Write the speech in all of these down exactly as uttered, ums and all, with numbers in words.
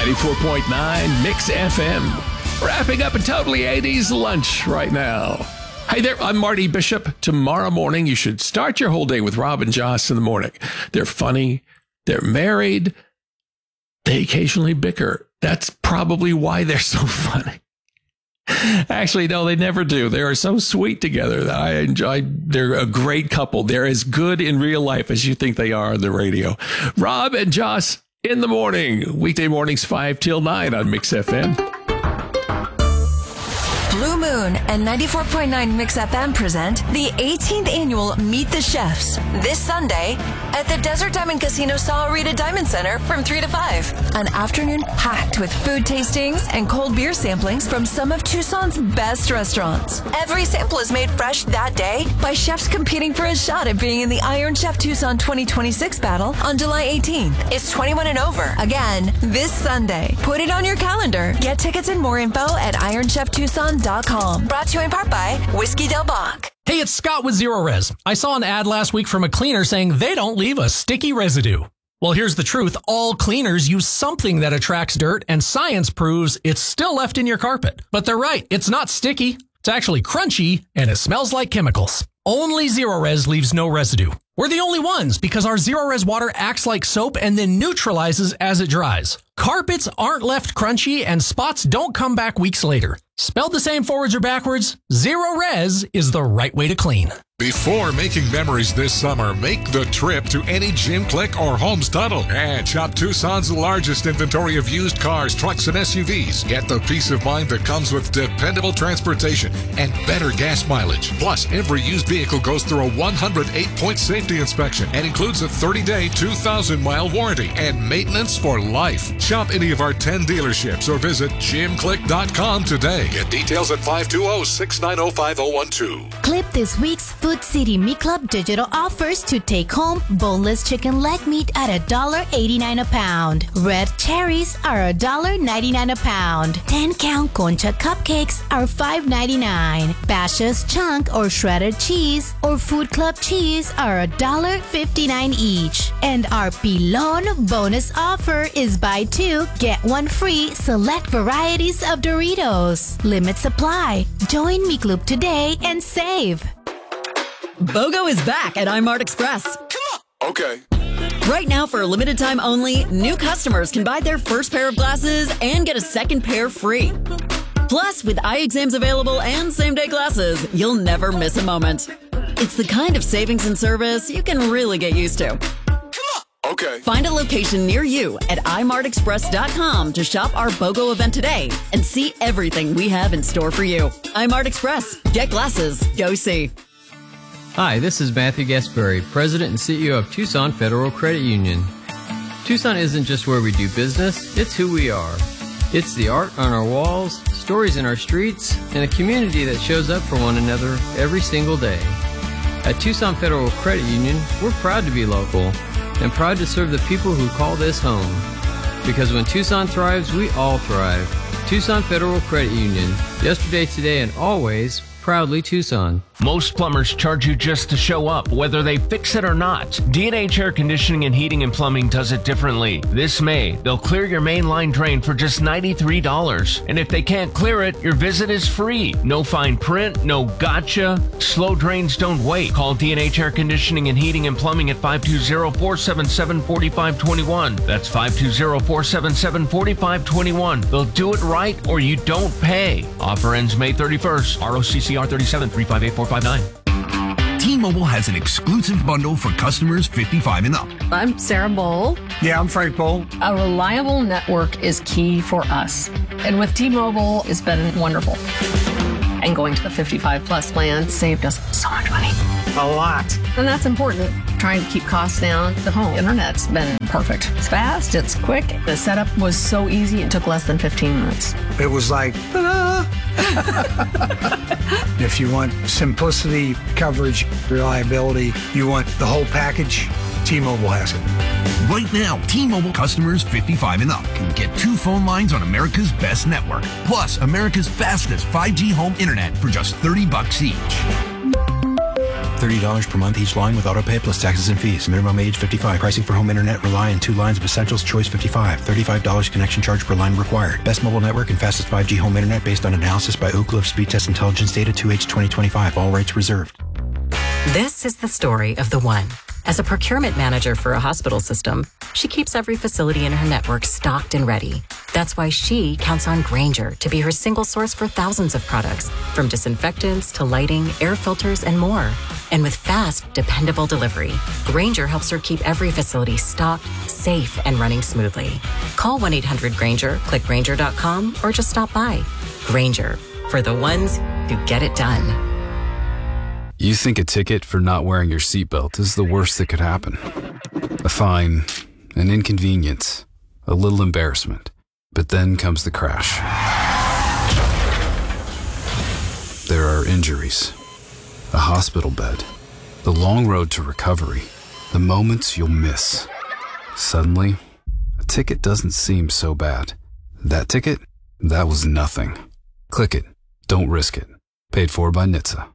ninety-four point nine Mix F M. Wrapping up a totally eighties lunch right now. Hey there, I'm Marty Bishop. Tomorrow morning, you should start your whole day with Rob and Joss in the morning. They're funny. They're married. They occasionally bicker. That's probably why they're so funny. Actually, no, they never do. They are so sweet together that I enjoy. They're a great couple. They're as good in real life as you think they are on the radio. Rob and Joss in the morning. Weekday mornings five till nine on Mix F M. Blue Moon and ninety-four point nine Mix F M present the eighteenth annual Meet the Chefs this Sunday at the Desert Diamond Casino Sahuarita Diamond Center from three to five. An afternoon packed with food tastings and cold beer samplings from some of Tucson's best restaurants. Every sample is made fresh that day by chefs competing for a shot at being in the Iron Chef Tucson twenty twenty-six battle on July eighteenth. It's twenty-one and over. Again, this Sunday. Put it on your calendar. Get tickets and more info at iron chef tucson dot com. Brought to you in part by Whiskey Del Bach. Hey, it's Scott with Zero Res. I saw an ad last week from a cleaner saying they don't leave a sticky residue. Well, here's the truth. All cleaners use something that attracts dirt, and science proves it's still left in your carpet. But they're right. It's not sticky. It's actually crunchy, and it smells like chemicals. Only Zero Res leaves no residue. We're the only ones because our Zero Res water acts like soap and then neutralizes as it dries. Carpets aren't left crunchy and spots don't come back weeks later. Spelled the same forwards or backwards, Zero Res is the right way to clean. Before making memories this summer, make the trip to any Jim Click or Homes Tunnel and shop Tucson's largest inventory of used cars, trucks, and S U Vs. Get the peace of mind that comes with dependable transportation and better gas mileage. Plus, every used vehicle goes through a one hundred eight point safety inspection and includes a thirty day, two thousand mile warranty and maintenance for life. Shop any of our ten dealerships or visit jim click dot com today. Get details at five two zero, six nine zero, five zero one two. Clip this week's Food City Meat Club digital offers to take home boneless chicken leg meat at one dollar and eighty-nine cents a pound. Red cherries are one dollar and ninety-nine cents a pound. ten count Concha cupcakes are five ninety-nine. Bashas chunk or shredded cheese or Food Club cheese are one dollar and fifty-nine cents each. And our Pilon bonus offer is buy two, get one free select varieties of Doritos. Limit supply. Join Meat Club today and save. BOGO is back at iMart Express. Come on. Okay. Right now, for a limited time only, new customers can buy their first pair of glasses and get a second pair free. Plus, with eye exams available and same-day glasses, you'll never miss a moment. It's the kind of savings and service you can really get used to. Okay. Find a location near you at i mart express dot com to shop our BOGO event today and see everything we have in store for you. iMart Express. Get glasses. Go see. Hi, this is Matthew Gasbury, President and C E O of Tucson Federal Credit Union. Tucson isn't just where we do business, it's who we are. It's the art on our walls, stories in our streets, and a community that shows up for one another every single day. At Tucson Federal Credit Union, we're proud to be local and proud to serve the people who call this home. Because when Tucson thrives, we all thrive. Tucson Federal Credit Union. Yesterday, today, and always, proudly Tucson. Most plumbers charge you just to show up, whether they fix it or not. D and H Air Conditioning and Heating and Plumbing does it differently. This May, they'll clear your main line drain for just ninety-three dollars. And if they can't clear it, your visit is free. No fine print, no gotcha. Slow drains don't wait. Call D and H Air Conditioning and Heating and Plumbing at five two zero, four seven seven, four five two one. That's five two zero, four seven seven, four five two one. They'll do it right or you don't pay. Offer ends May thirty-first. R O C C R thirty-seven, three five eight four five nine. T-Mobile has an exclusive bundle for customers fifty-five and up. I'm Sarah Bowl. Yeah, I'm Frank Bowl. A reliable network is key for us. And with T-Mobile, it's been wonderful. And going to the fifty-five plus plan saved us so much money. A lot. And that's important. Trying to keep costs down. The home internet's been perfect. It's fast, it's quick. The setup was so easy, it took less than fifteen minutes. It was like, ta-da! If you want simplicity, coverage, reliability, you want the whole package, T-Mobile has it. Right now, T-Mobile customers fifty-five and up can get two phone lines on America's best network, plus America's fastest five G home internet for just thirty bucks each. thirty dollars per month each line with autopay plus taxes and fees. Minimum age fifty-five. Pricing for home internet Rely and two lines of Essentials Choice fifty-five. thirty-five dollars connection charge per line required. Best mobile network and fastest five G home internet based on analysis by Oak Cliff Speed Test Intelligence Data two H twenty twenty-five. All rights reserved. This is the story of the one. As a procurement manager for a hospital system, she keeps every facility in her network stocked and ready. That's why she counts on Grainger to be her single source for thousands of products, from disinfectants to lighting, air filters, and more. And with fast, dependable delivery, Grainger helps her keep every facility stocked, safe, and running smoothly. Call one eight hundred Grainger, click Grainger dot com, or just stop by. Grainger, for the ones who get it done. You think a ticket for not wearing your seatbelt is the worst that could happen. A fine, an inconvenience, a little embarrassment. But then comes the crash. There are injuries, a hospital bed, the long road to recovery, the moments you'll miss. Suddenly, a ticket doesn't seem so bad. That ticket? That was nothing. Click it. Don't risk it. Paid for by N H T S A.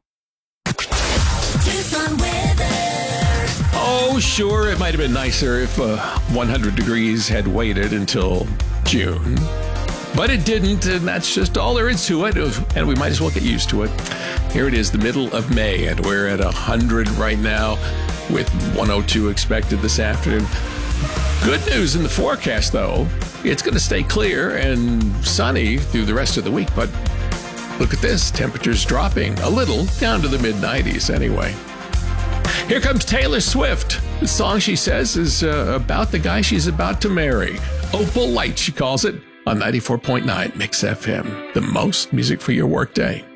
Oh, sure, it might have been nicer if uh, one hundred degrees had waited until June. But it didn't, and that's just all there is to it, and we might as well get used to it. Here it is, the middle of May, and we're at one hundred right now, with one oh two expected this afternoon. Good news in the forecast, though. It's going to stay clear and sunny through the rest of the week, but look at this, temperatures dropping a little, down to the mid nineties anyway. Here comes Taylor Swift. The song, she says, is uh, about the guy she's about to marry. Opal Light, she calls it, on ninety-four point nine Mix F M. The most music for your workday.